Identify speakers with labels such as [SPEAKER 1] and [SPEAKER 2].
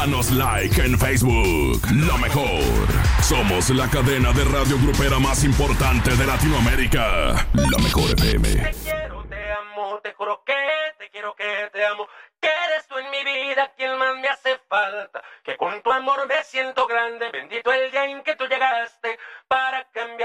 [SPEAKER 1] Danos like en Facebook. La mejor. Somos la cadena de radio grupera más importante de Latinoamérica. La Mejor FM.
[SPEAKER 2] Te quiero, te amo, te juro que te quiero, que te amo. Que eres tú en mi vida quien más me hace falta. Que con tu amor me siento grande. Bendito el día en que tú llegaste para